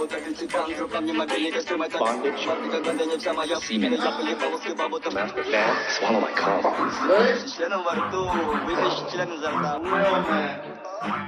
Bondage. Semen. Master fan. Swallow my cum. Real, man.